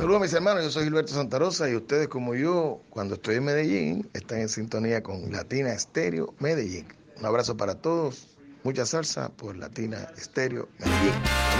Saludos mis hermanos, yo soy Gilberto Santa Rosa y ustedes como yo, cuando estoy en Medellín, están en sintonía con Latina Estéreo Medellín. Un abrazo para todos, mucha salsa por Latina Estéreo Medellín.